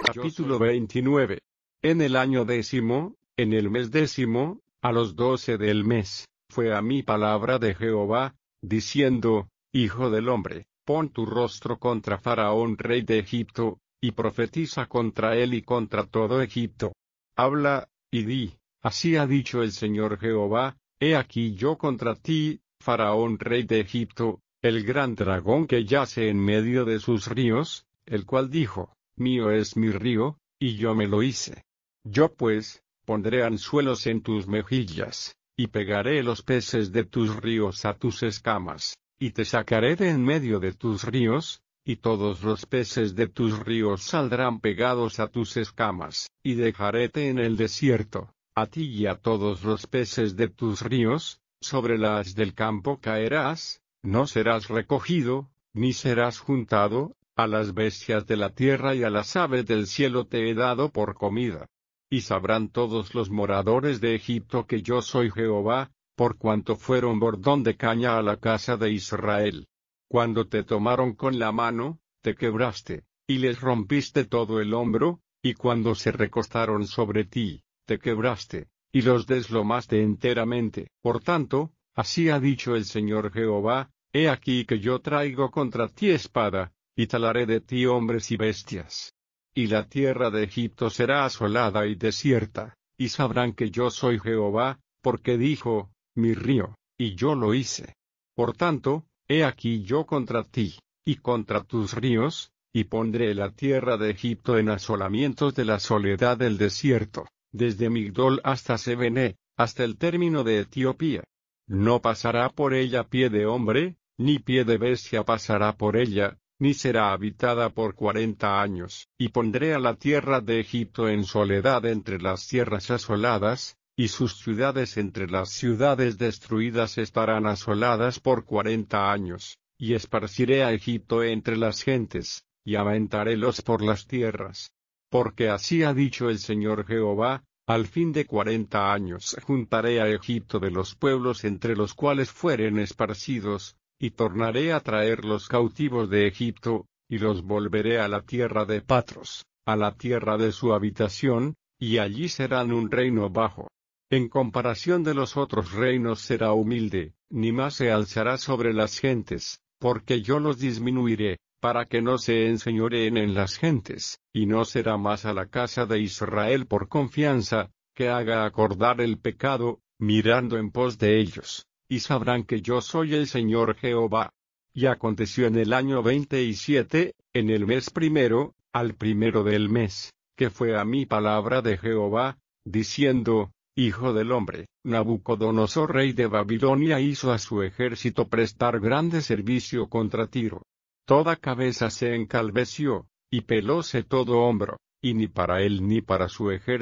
Capítulo 29. En el año 10, en el mes 10, a los 12 del mes, fue a mí palabra de Jehová, diciendo: Hijo del hombre, pon tu rostro contra Faraón rey de Egipto, y profetiza contra él y contra todo Egipto. Habla, y di: así ha dicho el Señor Jehová: he aquí yo contra ti, Faraón rey de Egipto, el gran dragón que yace en medio de sus ríos, el cual dijo: mío es mi río, y yo me lo hice. Yo pues, pondré anzuelos en tus mejillas, y pegaré los peces de tus ríos a tus escamas, y te sacaré de en medio de tus ríos, y todos los peces de tus ríos saldrán pegados a tus escamas, y dejaréte en el desierto, a ti y a todos los peces de tus ríos, sobre la haz del campo caerás, no serás recogido, ni serás juntado. A las bestias de la tierra y a las aves del cielo te he dado por comida. Y sabrán todos los moradores de Egipto que yo soy Jehová, por cuanto fueron bordón de caña a la casa de Israel. Cuando te tomaron con la mano, te quebraste, y les rompiste todo el hombro, y cuando se recostaron sobre ti, te quebraste, y los deslomaste enteramente. Por tanto, así ha dicho el Señor Jehová: he aquí que yo traigo contra ti espada, y talaré de ti hombres y bestias. Y la tierra de Egipto será asolada y desierta, y sabrán que yo soy Jehová, porque dijo: mi río, y yo lo hice. Por tanto, he aquí yo contra ti, y contra tus ríos, y pondré la tierra de Egipto en asolamientos de la soledad del desierto, desde Migdol hasta Sebené, hasta el término de Etiopía. No pasará por ella pie de hombre, ni pie de bestia pasará por ella, ni será habitada por 40 años. Y pondré a la tierra de Egipto en soledad entre las tierras asoladas, y sus ciudades entre las ciudades destruidas estarán asoladas por 40 años, y esparciré a Egipto entre las gentes, y aventarélos por las tierras. Porque así ha dicho el Señor Jehová: al fin de 40 años juntaré a Egipto de los pueblos entre los cuales fueren esparcidos, y tornaré a traer los cautivos de Egipto, y los volveré a la tierra de Patros, a la tierra de su habitación, y allí serán un reino bajo. En comparación de los otros reinos será humilde, ni más se alzará sobre las gentes, porque yo los disminuiré, para que no se enseñoreen en las gentes, y no será más a la casa de Israel por confianza, que haga acordar el pecado, mirando en pos de ellos. Y sabrán que yo soy el Señor Jehová. Y aconteció en el año 27, en el mes primero, al primero del mes, que fue a mí palabra de Jehová, diciendo: Hijo del hombre, Nabucodonosor rey de Babilonia hizo a su ejército prestar grande servicio contra Tiro. Toda cabeza se encalveció, y pelóse todo hombro, y ni para él ni para su ejército